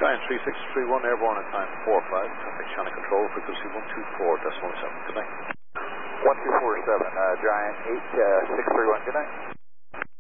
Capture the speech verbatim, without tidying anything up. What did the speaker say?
Giant three six three one, airborne at time four five, traffic channel control, frequency one two four decimal seven, good night. one two four seven, uh, Giant eight six three one, good night.